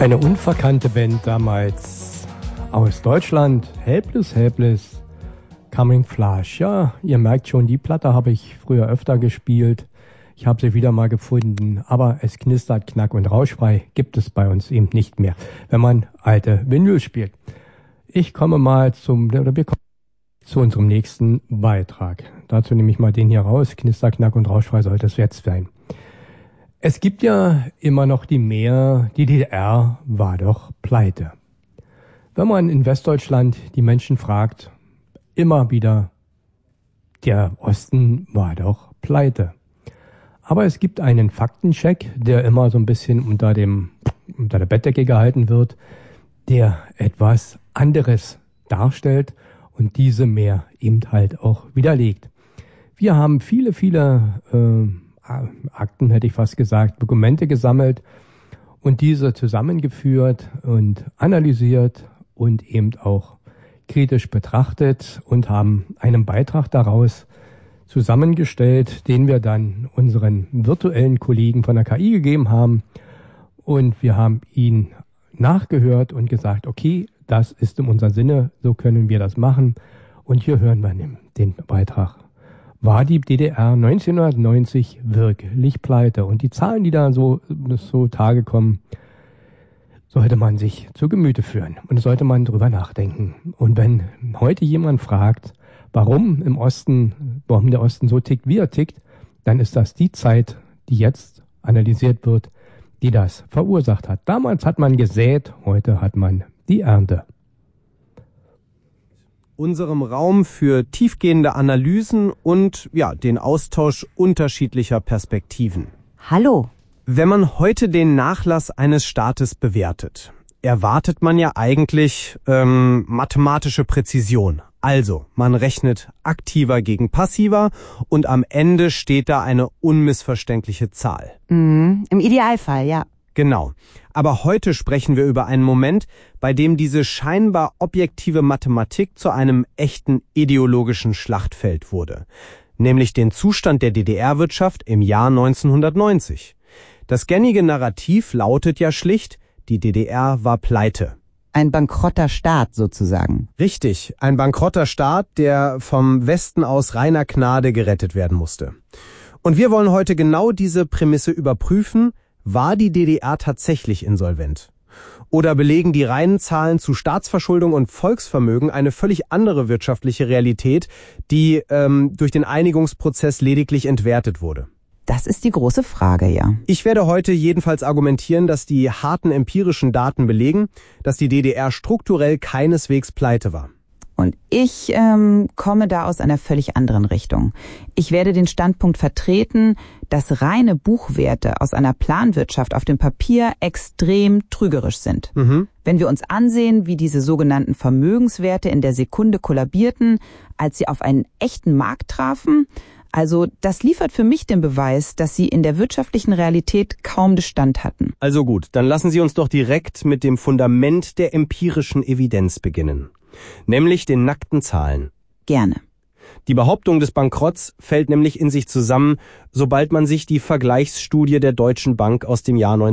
Eine unverkannte Band damals aus Deutschland, Helpless, Helpless, Camouflage. Ja, ihr merkt schon, die Platte habe ich früher öfter gespielt. Ich habe sie wieder mal gefunden, aber es knistert, knack und rauschfrei gibt es bei uns eben nicht mehr, wenn man alte Vinyl spielt. Wir kommen zu unserem nächsten Beitrag. Dazu nehme ich mal den hier raus. Knister, knack und rauschfrei sollte es jetzt sein. Es gibt ja immer noch die DDR war doch pleite. Wenn man in Westdeutschland die Menschen fragt, immer wieder, der Osten war doch pleite. Aber es gibt einen Faktencheck, der immer so ein bisschen unter der Bettdecke gehalten wird, der etwas anderes darstellt und diese mehr eben halt auch widerlegt. Wir haben viele Akten, hätte ich fast gesagt, Dokumente gesammelt und diese zusammengeführt und analysiert und eben auch kritisch betrachtet und haben einen Beitrag daraus zusammengestellt, den wir dann unseren virtuellen Kollegen von der KI gegeben haben. Und wir haben ihn nachgehört und gesagt, okay, das ist in unserem Sinne, so können wir das machen. Und hier hören wir den Beitrag. War die DDR 1990 wirklich pleite? Und die Zahlen, die da so Tage kommen, sollte man sich zu Gemüte führen. Und sollte man drüber nachdenken. Und wenn heute jemand fragt, warum der Osten so tickt, wie er tickt, dann ist das die Zeit, die jetzt analysiert wird, die das verursacht hat. Damals hat man gesät, heute hat man die Ernte. Unserem Raum für tiefgehende Analysen und den Austausch unterschiedlicher Perspektiven. Hallo. Wenn man heute den Nachlass eines Staates bewertet, erwartet man ja eigentlich mathematische Präzision. Also, man rechnet aktiver gegen passiver und am Ende steht da eine unmissverständliche Zahl. Im Idealfall, ja. Genau. Aber heute sprechen wir über einen Moment, bei dem diese scheinbar objektive Mathematik zu einem echten ideologischen Schlachtfeld wurde. Nämlich den Zustand der DDR-Wirtschaft im Jahr 1990. Das gängige Narrativ lautet ja schlicht, die DDR war pleite. Ein bankrotter Staat sozusagen. Richtig, ein bankrotter Staat, der vom Westen aus reiner Gnade gerettet werden musste. Und wir wollen heute genau diese Prämisse überprüfen. War die DDR tatsächlich insolvent? Oder belegen die reinen Zahlen zu Staatsverschuldung und Volksvermögen eine völlig andere wirtschaftliche Realität, die durch den Einigungsprozess lediglich entwertet wurde? Das ist die große Frage, ja. Ich werde heute jedenfalls argumentieren, dass die harten empirischen Daten belegen, dass die DDR strukturell keineswegs pleite war. Und ich komme da aus einer völlig anderen Richtung. Ich werde den Standpunkt vertreten, dass reine Buchwerte aus einer Planwirtschaft auf dem Papier extrem trügerisch sind. Wenn wir uns ansehen, wie diese sogenannten Vermögenswerte in der Sekunde kollabierten, als sie auf einen echten Markt trafen, also das liefert für mich den Beweis, dass sie in der wirtschaftlichen Realität kaum Bestand hatten. Also gut, dann lassen Sie uns doch direkt mit dem Fundament der empirischen Evidenz beginnen. Nämlich den nackten Zahlen. Gerne. Die Behauptung des Bankrotts fällt nämlich in sich zusammen, sobald man sich die Vergleichsstudie der Deutschen Bank aus dem Jahr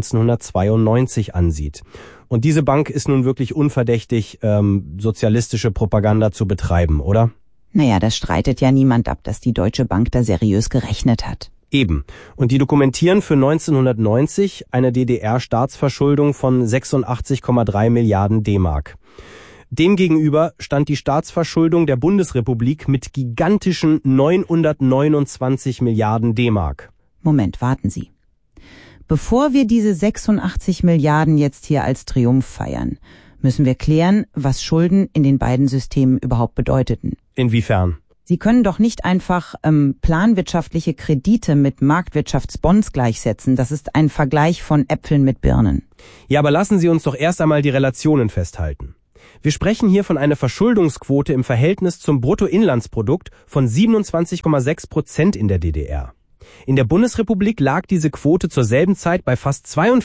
1992 ansieht. Und diese Bank ist nun wirklich unverdächtig, sozialistische Propaganda zu betreiben, oder? Naja, das streitet ja niemand ab, dass die Deutsche Bank da seriös gerechnet hat. Eben. Und die dokumentieren für 1990 eine DDR-Staatsverschuldung von 86,3 Milliarden D-Mark. Demgegenüber stand die Staatsverschuldung der Bundesrepublik mit gigantischen 929 Milliarden D-Mark. Moment, warten Sie. Bevor wir diese 86 Milliarden jetzt hier als Triumph feiern, müssen wir klären, was Schulden in den beiden Systemen überhaupt bedeuteten. Inwiefern? Sie können doch nicht einfach planwirtschaftliche Kredite mit Marktwirtschaftsbonds gleichsetzen. Das ist ein Vergleich von Äpfeln mit Birnen. Ja, aber lassen Sie uns doch erst einmal die Relationen festhalten. Wir sprechen hier von einer Verschuldungsquote im Verhältnis zum Bruttoinlandsprodukt von 27,6% in der DDR. In der Bundesrepublik lag diese Quote zur selben Zeit bei fast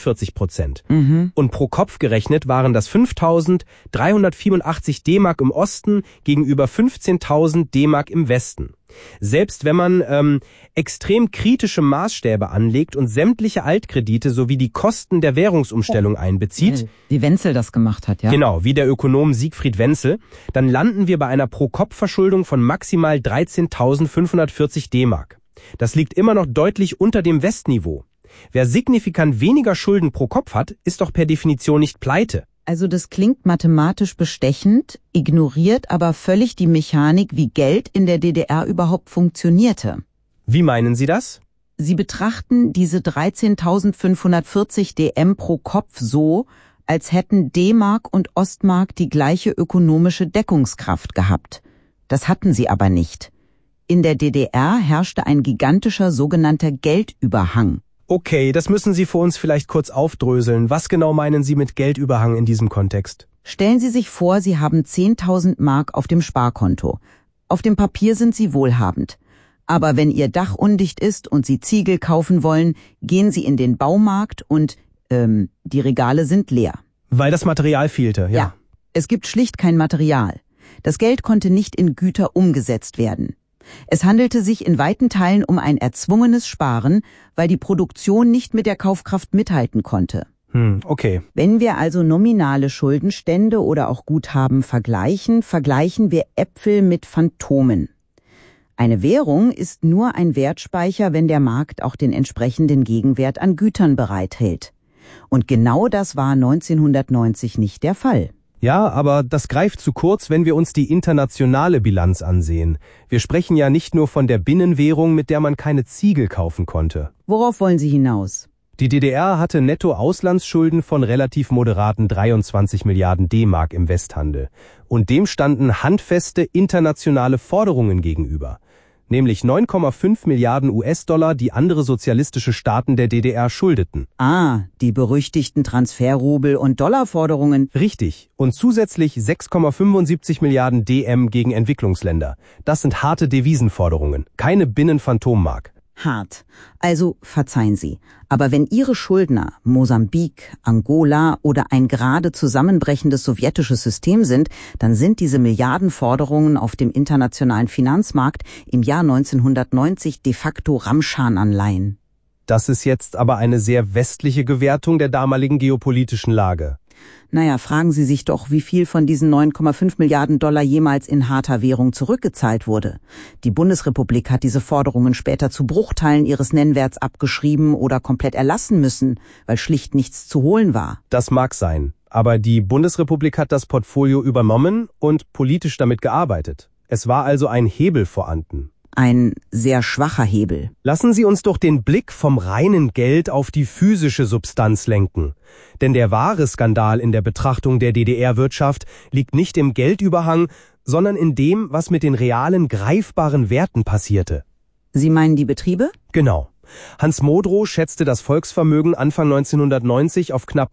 42%. Und pro Kopf gerechnet waren das 5.384 D-Mark im Osten gegenüber 15.000 D-Mark im Westen. Selbst wenn man extrem kritische Maßstäbe anlegt und sämtliche Altkredite sowie die Kosten der Währungsumstellung einbezieht, wie Wenzel das gemacht hat, ja? Genau, wie der Ökonom Siegfried Wenzel, dann landen wir bei einer Pro-Kopf-Verschuldung von maximal 13.540 D-Mark. Das liegt immer noch deutlich unter dem Westniveau. Wer signifikant weniger Schulden pro Kopf hat, ist doch per Definition nicht pleite. Also das klingt mathematisch bestechend, ignoriert aber völlig die Mechanik, wie Geld in der DDR überhaupt funktionierte. Wie meinen Sie das? Sie betrachten diese 13.540 DM pro Kopf so, als hätten D-Mark und Ostmark die gleiche ökonomische Deckungskraft gehabt. Das hatten sie aber nicht. In der DDR herrschte ein gigantischer sogenannter Geldüberhang. Okay, das müssen Sie für uns vielleicht kurz aufdröseln. Was genau meinen Sie mit Geldüberhang in diesem Kontext? Stellen Sie sich vor, Sie haben 10.000 Mark auf dem Sparkonto. Auf dem Papier sind Sie wohlhabend. Aber wenn Ihr Dach undicht ist und Sie Ziegel kaufen wollen, gehen Sie in den Baumarkt und die Regale sind leer. Weil das Material fehlte, ja. Ja, es gibt schlicht kein Material. Das Geld konnte nicht in Güter umgesetzt werden. Es handelte sich in weiten Teilen um ein erzwungenes Sparen, weil die Produktion nicht mit der Kaufkraft mithalten konnte. Okay. Wenn wir also nominale Schuldenstände oder auch Guthaben vergleichen wir Äpfel mit Phantomen. Eine Währung ist nur ein Wertspeicher, wenn der Markt auch den entsprechenden Gegenwert an Gütern bereithält. Und genau das war 1990 nicht der Fall. Ja, aber das greift zu kurz, wenn wir uns die internationale Bilanz ansehen. Wir sprechen ja nicht nur von der Binnenwährung, mit der man keine Ziegel kaufen konnte. Worauf wollen Sie hinaus? Die DDR hatte Netto-Auslandsschulden von relativ moderaten 23 Milliarden D-Mark im Westhandel. Und dem standen handfeste internationale Forderungen gegenüber. Nämlich 9,5 Milliarden US-Dollar, die andere sozialistische Staaten der DDR schuldeten. Die berüchtigten Transferrubel- und Dollarforderungen. Richtig. Und zusätzlich 6,75 Milliarden DM gegen Entwicklungsländer. Das sind harte Devisenforderungen, keine Binnenphantommark. Hart. Also verzeihen Sie. Aber wenn Ihre Schuldner Mosambik, Angola oder ein gerade zusammenbrechendes sowjetisches System sind, dann sind diese Milliardenforderungen auf dem internationalen Finanzmarkt im Jahr 1990 de facto Ramschan-Anleihen. Das ist jetzt aber eine sehr westliche Gewertung der damaligen geopolitischen Lage. Naja, fragen Sie sich doch, wie viel von diesen 9,5 Milliarden Dollar jemals in harter Währung zurückgezahlt wurde. Die Bundesrepublik hat diese Forderungen später zu Bruchteilen ihres Nennwerts abgeschrieben oder komplett erlassen müssen, weil schlicht nichts zu holen war. Das mag sein, aber die Bundesrepublik hat das Portfolio übernommen und politisch damit gearbeitet. Es war also ein Hebel vorhanden. Ein sehr schwacher Hebel. Lassen Sie uns doch den Blick vom reinen Geld auf die physische Substanz lenken. Denn der wahre Skandal in der Betrachtung der DDR-Wirtschaft liegt nicht im Geldüberhang, sondern in dem, was mit den realen, greifbaren Werten passierte. Sie meinen die Betriebe? Genau. Hans Modrow schätzte das Volksvermögen Anfang 1990 auf knapp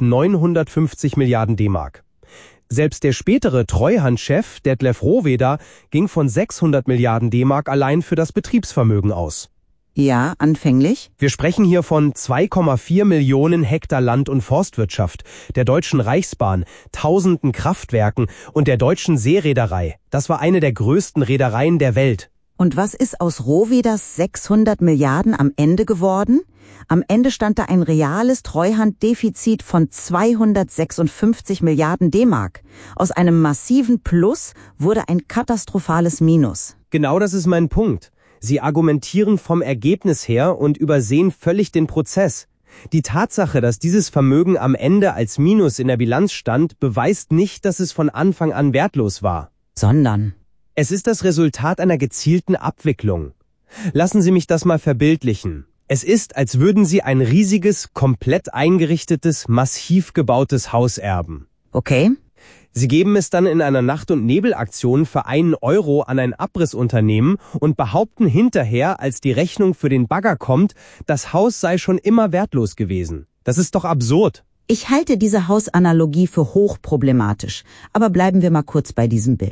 950 Milliarden D-Mark. Selbst der spätere Treuhandchef Detlef Rohweder ging von 600 Milliarden D-Mark allein für das Betriebsvermögen aus. Ja, anfänglich. Wir sprechen hier von 2,4 Millionen Hektar Land- und Forstwirtschaft, der Deutschen Reichsbahn, tausenden Kraftwerken und der Deutschen Seereederei. Das war eine der größten Reedereien der Welt. Und was ist aus Rohweders 600 Milliarden am Ende geworden? Am Ende stand da ein reales Treuhanddefizit von 256 Milliarden D-Mark. Aus einem massiven Plus wurde ein katastrophales Minus. Genau das ist mein Punkt. Sie argumentieren vom Ergebnis her und übersehen völlig den Prozess. Die Tatsache, dass dieses Vermögen am Ende als Minus in der Bilanz stand, beweist nicht, dass es von Anfang an wertlos war. Sondern? Es ist das Resultat einer gezielten Abwicklung. Lassen Sie mich das mal verbildlichen. Es ist, als würden Sie ein riesiges, komplett eingerichtetes, massiv gebautes Haus erben. Okay. Sie geben es dann in einer Nacht- und Nebelaktion für 1 Euro an ein Abrissunternehmen und behaupten hinterher, als die Rechnung für den Bagger kommt, das Haus sei schon immer wertlos gewesen. Das ist doch absurd. Ich halte diese Hausanalogie für hochproblematisch, aber bleiben wir mal kurz bei diesem Bild.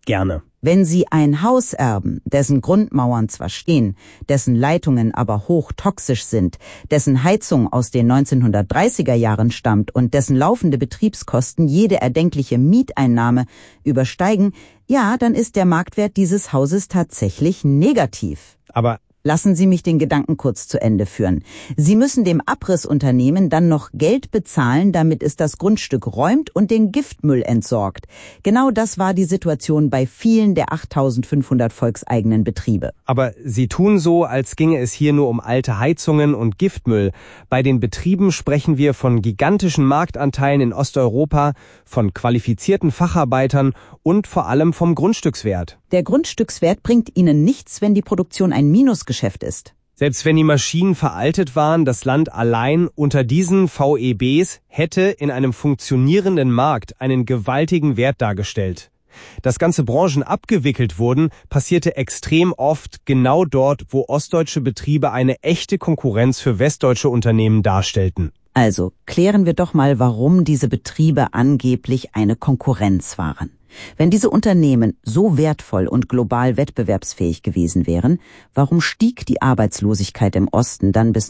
Gerne. Wenn Sie ein Haus erben, dessen Grundmauern zwar stehen, dessen Leitungen aber hochtoxisch sind, dessen Heizung aus den 1930er Jahren stammt und dessen laufende Betriebskosten jede erdenkliche Mieteinnahme übersteigen, ja, dann ist der Marktwert dieses Hauses tatsächlich negativ. Aber Lassen Sie mich den Gedanken kurz zu Ende führen. Sie müssen dem Abrissunternehmen dann noch Geld bezahlen, damit es das Grundstück räumt und den Giftmüll entsorgt. Genau das war die Situation bei vielen der 8.500 volkseigenen Betriebe. Aber Sie tun so, als ginge es hier nur um alte Heizungen und Giftmüll. Bei den Betrieben sprechen wir von gigantischen Marktanteilen in Osteuropa, von qualifizierten Facharbeitern und vor allem vom Grundstückswert. Der Grundstückswert bringt Ihnen nichts, wenn die Produktion ein Minusgeschäft ist. Selbst wenn die Maschinen veraltet waren, das Land allein unter diesen VEBs hätte in einem funktionierenden Markt einen gewaltigen Wert dargestellt. Dass ganze Branchen abgewickelt wurden, passierte extrem oft genau dort, wo ostdeutsche Betriebe eine echte Konkurrenz für westdeutsche Unternehmen darstellten. Also klären wir doch mal, warum diese Betriebe angeblich eine Konkurrenz waren. Wenn diese Unternehmen so wertvoll und global wettbewerbsfähig gewesen wären, warum stieg die Arbeitslosigkeit im Osten dann bis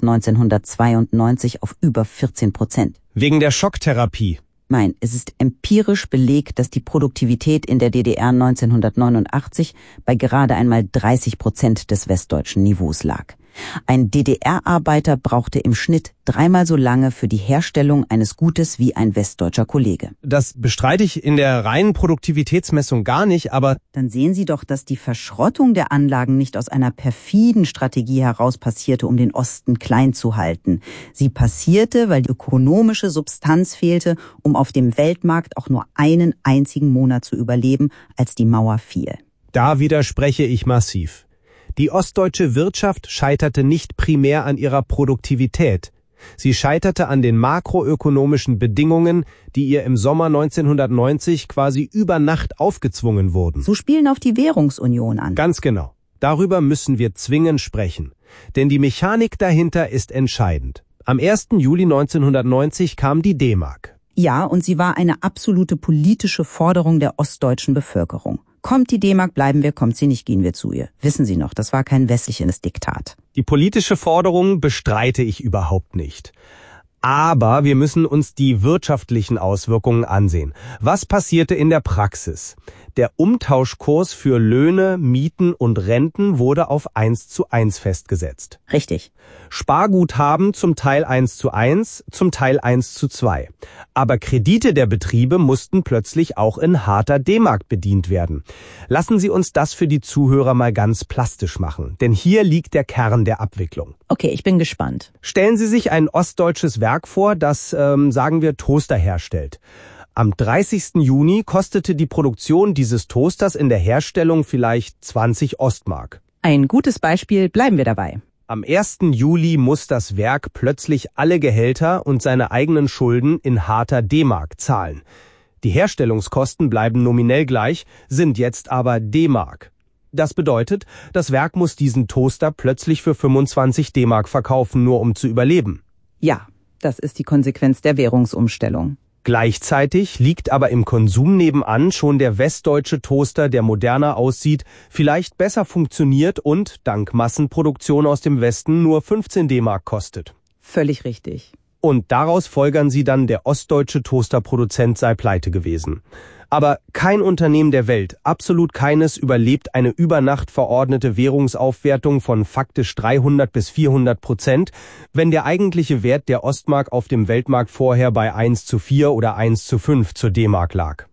1992 auf über 14%? Wegen der Schocktherapie. Nein, es ist empirisch belegt, dass die Produktivität in der DDR 1989 bei gerade einmal 30% des westdeutschen Niveaus lag. Ein DDR-Arbeiter brauchte im Schnitt 3-mal so lange für die Herstellung eines Gutes wie ein westdeutscher Kollege. Das bestreite ich in der reinen Produktivitätsmessung gar nicht, aber Dann sehen Sie doch, dass die Verschrottung der Anlagen nicht aus einer perfiden Strategie heraus passierte, um den Osten klein zu halten. Sie passierte, weil die ökonomische Substanz fehlte, um auf dem Weltmarkt auch nur einen einzigen Monat zu überleben, als die Mauer fiel. da widerspreche ich massiv. Die ostdeutsche Wirtschaft scheiterte nicht primär an ihrer Produktivität. Sie scheiterte an den makroökonomischen Bedingungen, die ihr im Sommer 1990 quasi über Nacht aufgezwungen wurden. So spielen auf die Währungsunion an. Ganz genau. Darüber müssen wir zwingend sprechen. Denn die Mechanik dahinter ist entscheidend. Am 1. Juli 1990 kam die D-Mark. Ja, und sie war eine absolute politische Forderung der ostdeutschen Bevölkerung. Kommt die D-Mark, bleiben wir, kommt sie nicht, gehen wir zu ihr. Wissen Sie noch, das war kein westliches Diktat. Die politische Forderung bestreite ich überhaupt nicht. Aber wir müssen uns die wirtschaftlichen Auswirkungen ansehen. Was passierte in der Praxis? Der Umtauschkurs für Löhne, Mieten und Renten wurde auf 1:1 festgesetzt. Richtig. Sparguthaben zum Teil 1:1, zum Teil 1:2. Aber Kredite der Betriebe mussten plötzlich auch in harter D-Mark bedient werden. Lassen Sie uns das für die Zuhörer mal ganz plastisch machen, denn hier liegt der Kern der Abwicklung. Okay, ich bin gespannt. Stellen Sie sich ein ostdeutsches Werk vor, das, sagen wir, Toaster herstellt. Am 30. Juni kostete die Produktion dieses Toasters in der Herstellung vielleicht 20 Ostmark. Ein gutes Beispiel, bleiben wir dabei. Am 1. Juli muss das Werk plötzlich alle Gehälter und seine eigenen Schulden in harter D-Mark zahlen. Die Herstellungskosten bleiben nominell gleich, sind jetzt aber D-Mark. Das bedeutet, das Werk muss diesen Toaster plötzlich für 25 D-Mark verkaufen, nur um zu überleben. Ja, das ist die Konsequenz der Währungsumstellung. Gleichzeitig liegt aber im Konsum nebenan schon der westdeutsche Toaster, der moderner aussieht, vielleicht besser funktioniert und, dank Massenproduktion aus dem Westen, nur 15 D-Mark kostet. Völlig richtig. Und daraus folgern sie dann, der ostdeutsche Toasterproduzent sei pleite gewesen. Aber kein Unternehmen der Welt, absolut keines, überlebt eine über Nacht verordnete Währungsaufwertung von faktisch 300 bis 400%, wenn der eigentliche Wert der Ostmark auf dem Weltmarkt vorher bei 1:4 oder 1:5 zur D-Mark lag.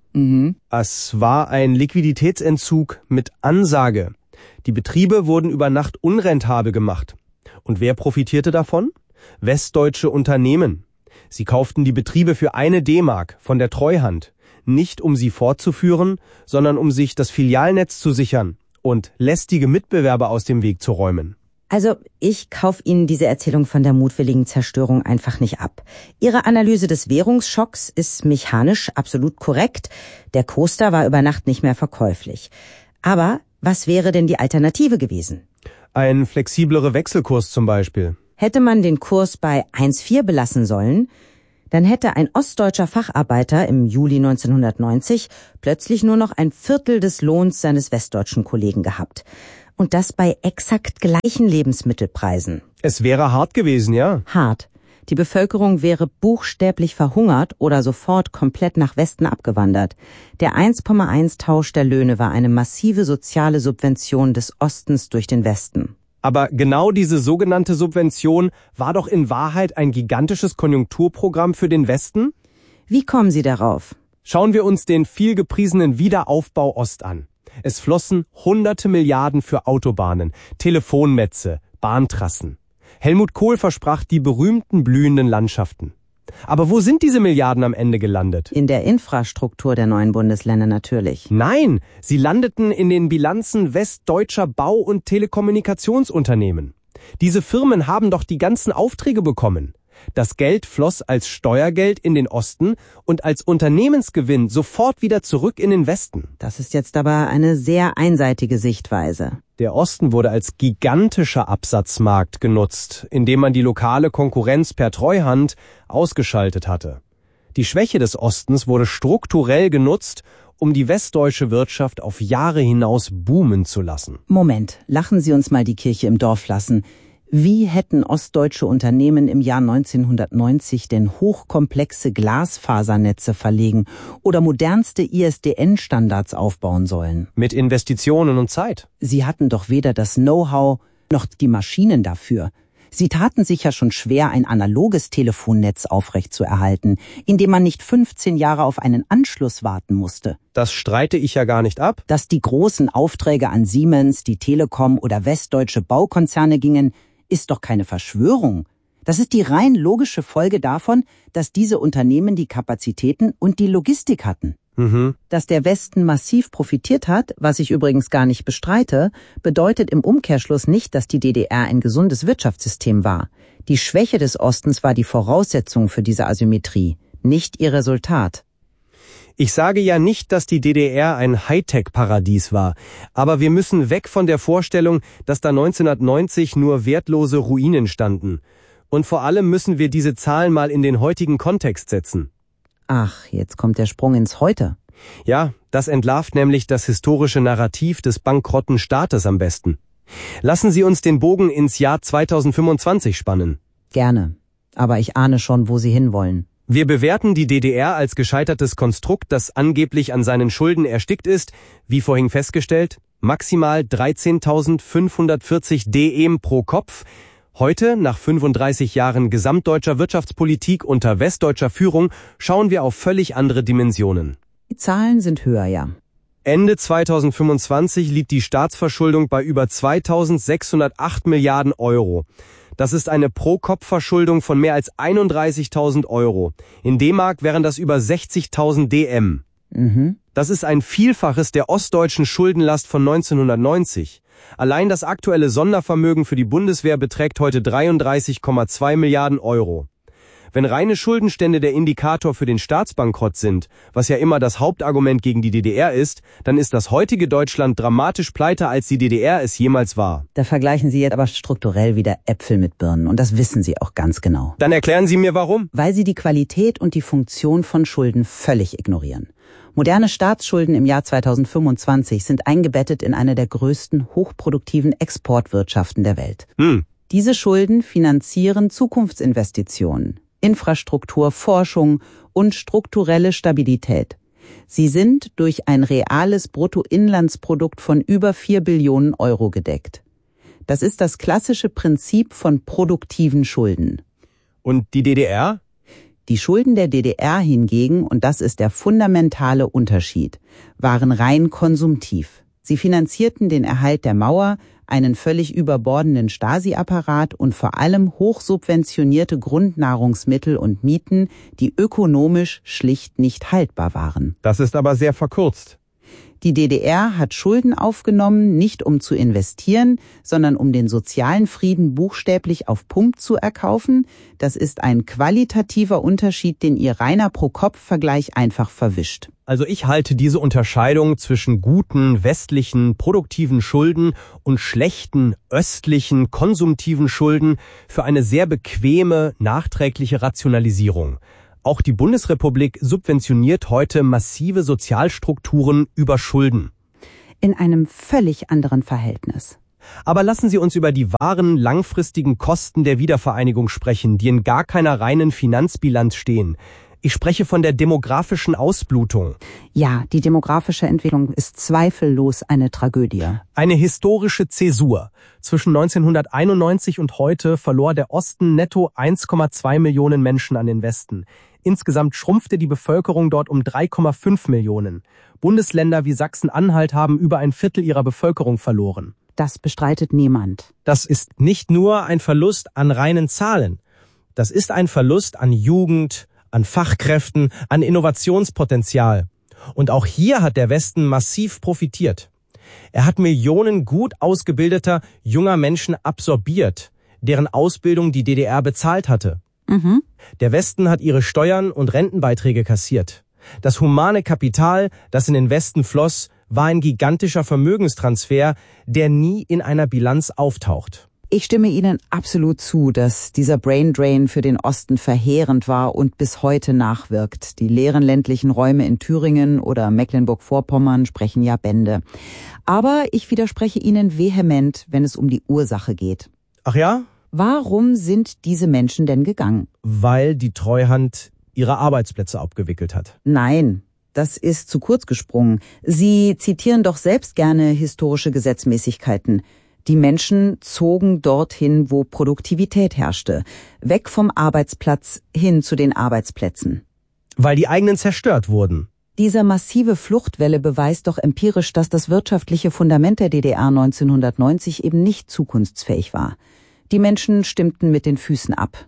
Es war ein Liquiditätsentzug mit Ansage. Die Betriebe wurden über Nacht unrentabel gemacht. Und wer profitierte davon? Westdeutsche Unternehmen. Sie kauften die Betriebe für 1 D-Mark von der Treuhand. Nicht um sie fortzuführen, sondern um sich das Filialnetz zu sichern und lästige Mitbewerber aus dem Weg zu räumen. Also, ich kaufe Ihnen diese Erzählung von der mutwilligen Zerstörung einfach nicht ab. Ihre Analyse des Währungsschocks ist mechanisch absolut korrekt. Der Toaster war über Nacht nicht mehr verkäuflich. Aber was wäre denn die Alternative gewesen? Ein flexiblerer Wechselkurs zum Beispiel. Hätte man den Kurs bei 1,4 belassen sollen? dann hätte ein ostdeutscher Facharbeiter im Juli 1990 plötzlich nur noch ein Viertel des Lohns seines westdeutschen Kollegen gehabt. Und das bei exakt gleichen Lebensmittelpreisen. Es wäre hart gewesen, ja? Hart. Die Bevölkerung wäre buchstäblich verhungert oder sofort komplett nach Westen abgewandert. Der 1,1-Tausch der Löhne war eine massive soziale Subvention des Ostens durch den Westen. Aber genau diese sogenannte Subvention war doch in Wahrheit ein gigantisches Konjunkturprogramm für den Westen? Wie kommen Sie darauf? Schauen wir uns den vielgepriesenen Wiederaufbau Ost an. Es flossen hunderte Milliarden für Autobahnen, Telefonnetze, Bahntrassen. Helmut Kohl versprach die berühmten blühenden Landschaften. Aber wo sind diese Milliarden am Ende gelandet? In der Infrastruktur der neuen Bundesländer natürlich. Nein, sie landeten in den Bilanzen westdeutscher Bau- und Telekommunikationsunternehmen. Diese Firmen haben doch die ganzen Aufträge bekommen. Das Geld floss als Steuergeld in den Osten und als Unternehmensgewinn sofort wieder zurück in den Westen. Das ist jetzt aber eine sehr einseitige Sichtweise. Der Osten wurde als gigantischer Absatzmarkt genutzt, indem man die lokale Konkurrenz per Treuhand ausgeschaltet hatte. Die Schwäche des Ostens wurde strukturell genutzt, um die westdeutsche Wirtschaft auf Jahre hinaus boomen zu lassen. Moment, lachen Sie uns mal die Kirche im Dorf lassen. Wie hätten ostdeutsche Unternehmen im Jahr 1990 denn hochkomplexe Glasfasernetze verlegen oder modernste ISDN-Standards aufbauen sollen? Mit Investitionen und Zeit. Sie hatten doch weder das Know-how noch die Maschinen dafür. Sie taten sich ja schon schwer, ein analoges Telefonnetz aufrechtzuerhalten, indem man nicht 15 Jahre auf einen Anschluss warten musste. Das streite ich ja gar nicht ab. Dass die großen Aufträge an Siemens, die Telekom oder westdeutsche Baukonzerne gingen, ist doch keine Verschwörung. Das ist die rein logische Folge davon, dass diese Unternehmen die Kapazitäten und die Logistik hatten. Dass der Westen massiv profitiert hat, was ich übrigens gar nicht bestreite, bedeutet im Umkehrschluss nicht, dass die DDR ein gesundes Wirtschaftssystem war. Die Schwäche des Ostens war die Voraussetzung für diese Asymmetrie, nicht ihr Resultat. Ich sage ja nicht, dass die DDR ein Hightech-Paradies war, aber wir müssen weg von der Vorstellung, dass da 1990 nur wertlose Ruinen standen. Und vor allem müssen wir diese Zahlen mal in den heutigen Kontext setzen. Ach, jetzt kommt der Sprung ins Heute. Ja, das entlarvt nämlich das historische Narrativ des bankrotten Staates am besten. Lassen Sie uns den Bogen ins Jahr 2025 spannen. Gerne, aber ich ahne schon, wo Sie hinwollen. Wir bewerten die DDR als gescheitertes Konstrukt, das angeblich an seinen Schulden erstickt ist, wie vorhin festgestellt, maximal 13.540 DM pro Kopf. Heute, nach 35 Jahren gesamtdeutscher Wirtschaftspolitik unter westdeutscher Führung, schauen wir auf völlig andere Dimensionen. Die Zahlen sind höher, ja. Ende 2025 liegt die Staatsverschuldung bei über 2.608 Milliarden Euro. Das ist eine Pro-Kopf-Verschuldung von mehr als 31.000 Euro. In D-Mark wären das über 60.000 DM. Das ist ein Vielfaches der ostdeutschen Schuldenlast von 1990. Allein das aktuelle Sondervermögen für die Bundeswehr beträgt heute 33,2 Milliarden Euro. Wenn reine Schuldenstände der Indikator für den Staatsbankrott sind, was ja immer das Hauptargument gegen die DDR ist, dann ist das heutige Deutschland dramatisch pleiter, als die DDR es jemals war. Da vergleichen Sie jetzt aber strukturell wieder Äpfel mit Birnen und das wissen Sie auch ganz genau. Dann erklären Sie mir warum. Weil Sie die Qualität und die Funktion von Schulden völlig ignorieren. Moderne Staatsschulden im Jahr 2025 sind eingebettet in eine der größten hochproduktiven Exportwirtschaften der Welt. Diese Schulden finanzieren Zukunftsinvestitionen, Infrastruktur, Forschung und strukturelle Stabilität. Sie sind durch ein reales Bruttoinlandsprodukt von über 4 Billionen Euro gedeckt. Das ist das klassische Prinzip von produktiven Schulden. Und die DDR? Die Schulden der DDR hingegen, und das ist der fundamentale Unterschied, waren rein konsumtiv. Sie finanzierten den Erhalt der Mauer, einen völlig überbordenden Stasi-Apparat und vor allem hochsubventionierte Grundnahrungsmittel und Mieten, die ökonomisch schlicht nicht haltbar waren. Das ist aber sehr verkürzt. Die DDR hat Schulden aufgenommen, nicht um zu investieren, sondern um den sozialen Frieden buchstäblich auf Pump zu erkaufen. Das ist ein qualitativer Unterschied, den ihr reiner Pro-Kopf-Vergleich einfach verwischt. Also ich halte diese Unterscheidung zwischen guten, westlichen, produktiven Schulden und schlechten, östlichen, konsumtiven Schulden für eine sehr bequeme, nachträgliche Rationalisierung. Auch die Bundesrepublik subventioniert heute massive Sozialstrukturen über Schulden. In einem völlig anderen Verhältnis. Aber lassen Sie uns über die wahren, langfristigen Kosten der Wiedervereinigung sprechen, die in gar keiner reinen Finanzbilanz stehen. Ich spreche von der demografischen Ausblutung. Ja, die demografische Entwicklung ist zweifellos eine Tragödie. Eine historische Zäsur. Zwischen 1991 und heute verlor der Osten netto 1,2 Millionen Menschen an den Westen. Insgesamt schrumpfte die Bevölkerung dort um 3,5 Millionen. Bundesländer wie Sachsen-Anhalt haben über ein Viertel ihrer Bevölkerung verloren. Das bestreitet niemand. Das ist nicht nur ein Verlust an reinen Zahlen. Das ist ein Verlust an Jugend, an Fachkräften, an Innovationspotenzial. Und auch hier hat der Westen massiv profitiert. Er hat Millionen gut ausgebildeter, junger Menschen absorbiert, deren Ausbildung die DDR bezahlt hatte. Der Westen hat ihre Steuern und Rentenbeiträge kassiert. Das humane Kapital, das in den Westen floss, war ein gigantischer Vermögenstransfer, der nie in einer Bilanz auftaucht. Ich stimme Ihnen absolut zu, dass dieser Braindrain für den Osten verheerend war und bis heute nachwirkt. Die leeren ländlichen Räume in Thüringen oder Mecklenburg-Vorpommern sprechen ja Bände. Aber ich widerspreche Ihnen vehement, wenn es um die Ursache geht. Ach ja? Warum sind diese Menschen denn gegangen? Weil die Treuhand ihre Arbeitsplätze abgewickelt hat. Nein, das ist zu kurz gesprungen. Sie zitieren doch selbst gerne historische Gesetzmäßigkeiten. Die Menschen zogen dorthin, wo Produktivität herrschte. Weg vom Arbeitsplatz hin zu den Arbeitsplätzen. Weil die eigenen zerstört wurden. Diese massive Fluchtwelle beweist doch empirisch, dass das wirtschaftliche Fundament der DDR 1990 eben nicht zukunftsfähig war. Die Menschen stimmten mit den Füßen ab.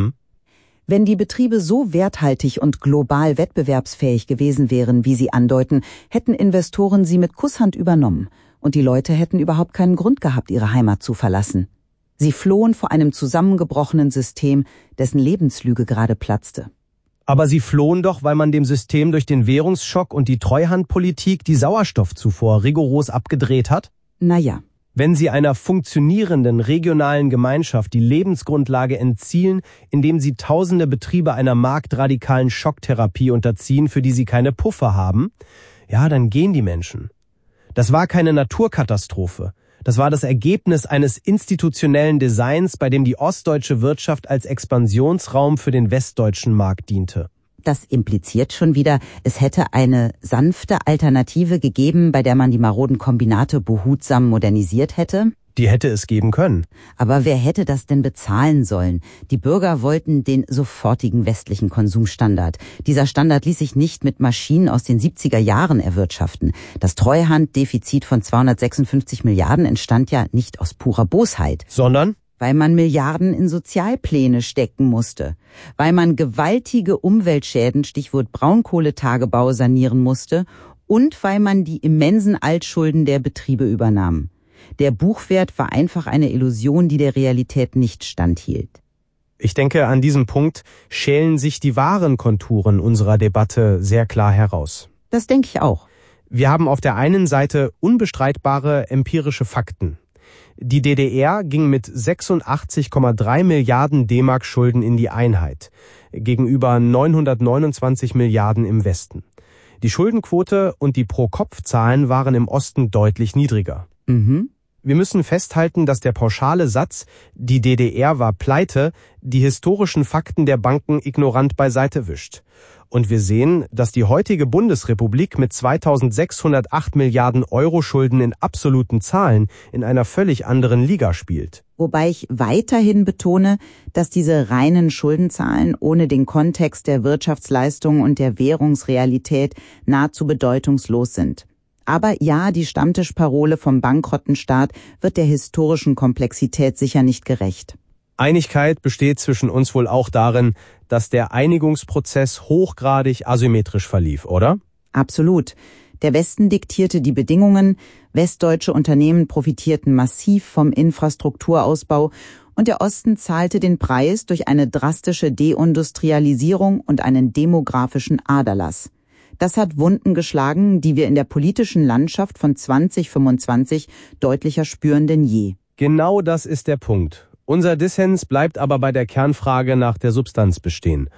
Wenn die Betriebe so werthaltig und global wettbewerbsfähig gewesen wären, wie sie andeuten, hätten Investoren sie mit Kusshand übernommen. Und die Leute hätten überhaupt keinen Grund gehabt, ihre Heimat zu verlassen. Sie flohen vor einem zusammengebrochenen System, dessen Lebenslüge gerade platzte. Aber sie flohen doch, weil man dem System durch den Währungsschock und die Treuhandpolitik die Sauerstoffzufuhr rigoros abgedreht hat? Naja. Wenn sie einer funktionierenden regionalen Gemeinschaft die Lebensgrundlage entziehen, indem sie tausende Betriebe einer marktradikalen Schocktherapie unterziehen, für die sie keine Puffer haben, ja, dann gehen die Menschen. Das war keine Naturkatastrophe. Das war das Ergebnis eines institutionellen Designs, bei dem die ostdeutsche Wirtschaft als Expansionsraum für den westdeutschen Markt diente. Das impliziert schon wieder, es hätte eine sanfte Alternative gegeben, bei der man die maroden Kombinate behutsam modernisiert hätte? Die hätte es geben können. Aber wer hätte das denn bezahlen sollen? Die Bürger wollten den sofortigen westlichen Konsumstandard. Dieser Standard ließ sich nicht mit Maschinen aus den 70er Jahren erwirtschaften. Das Treuhanddefizit von 256 Milliarden entstand ja nicht aus purer Bosheit. Sondern? Weil man Milliarden in Sozialpläne stecken musste. Weil man gewaltige Umweltschäden, Stichwort Braunkohletagebau, sanieren musste. Und weil man die immensen Altschulden der Betriebe übernahm. Der Buchwert war einfach eine Illusion, die der Realität nicht standhielt. Ich denke, an diesem Punkt schälen sich die wahren Konturen unserer Debatte sehr klar heraus. Das denke ich auch. Wir haben auf der einen Seite unbestreitbare empirische Fakten. Die DDR ging mit 86,3 Milliarden D-Mark Schulden in die Einheit, gegenüber 929 Milliarden im Westen. Die Schuldenquote und die Pro-Kopf-Zahlen waren im Osten deutlich niedriger. Wir müssen festhalten, dass der pauschale Satz, die DDR war pleite, die historischen Fakten der Banken ignorant beiseite wischt. Und wir sehen, dass die heutige Bundesrepublik mit 2.608 Milliarden Euro Schulden in absoluten Zahlen in einer völlig anderen Liga spielt. Wobei ich weiterhin betone, dass diese reinen Schuldenzahlen ohne den Kontext der Wirtschaftsleistung und der Währungsrealität nahezu bedeutungslos sind. Aber ja, die Stammtischparole vom bankrotten Staat wird der historischen Komplexität sicher nicht gerecht. Einigkeit besteht zwischen uns wohl auch darin, dass der Einigungsprozess hochgradig asymmetrisch verlief, oder? Absolut. Der Westen diktierte die Bedingungen, westdeutsche Unternehmen profitierten massiv vom Infrastrukturausbau und der Osten zahlte den Preis durch eine drastische Deindustrialisierung und einen demografischen Aderlass. Das hat Wunden geschlagen, die wir in der politischen Landschaft von 2025 deutlicher spüren denn je. Genau das ist der Punkt. Unser Dissens bleibt aber bei der Kernfrage nach der Substanz bestehen.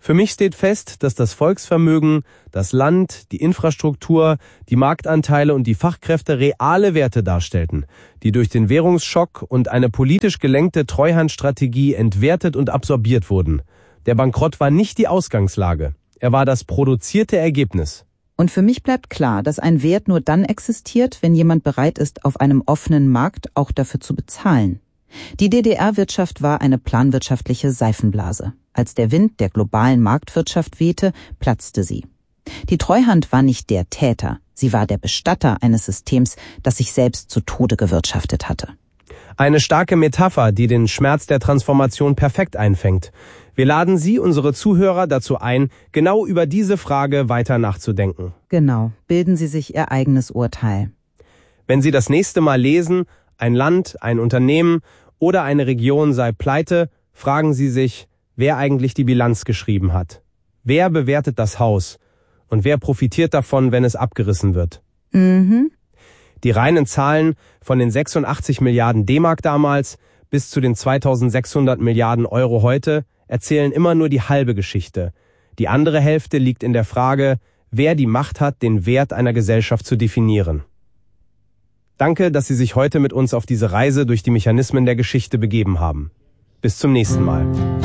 Für mich steht fest, dass das Volksvermögen, das Land, die Infrastruktur, die Marktanteile und die Fachkräfte reale Werte darstellten, die durch den Währungsschock und eine politisch gelenkte Treuhandstrategie entwertet und absorbiert wurden. Der Bankrott war nicht die Ausgangslage, er war das produzierte Ergebnis. Und für mich bleibt klar, dass ein Wert nur dann existiert, wenn jemand bereit ist, auf einem offenen Markt auch dafür zu bezahlen. Die DDR-Wirtschaft war eine planwirtschaftliche Seifenblase. Als der Wind der globalen Marktwirtschaft wehte, platzte sie. Die Treuhand war nicht der Täter, sie war der Bestatter eines Systems, das sich selbst zu Tode gewirtschaftet hatte. Eine starke Metapher, die den Schmerz der Transformation perfekt einfängt. Wir laden Sie, unsere Zuhörer, dazu ein, genau über diese Frage weiter nachzudenken. Genau, bilden Sie sich Ihr eigenes Urteil. Wenn Sie das nächste Mal lesen, ein Land, ein Unternehmen oder eine Region sei pleite, fragen Sie sich, wer eigentlich die Bilanz geschrieben hat. Wer bewertet das Haus? Und wer profitiert davon, wenn es abgerissen wird? Die reinen Zahlen von den 86 Milliarden D-Mark damals bis zu den 2600 Milliarden Euro heute erzählen immer nur die halbe Geschichte. Die andere Hälfte liegt in der Frage, wer die Macht hat, den Wert einer Gesellschaft zu definieren. Danke, dass Sie sich heute mit uns auf diese Reise durch die Mechanismen der Geschichte begeben haben. Bis zum nächsten Mal.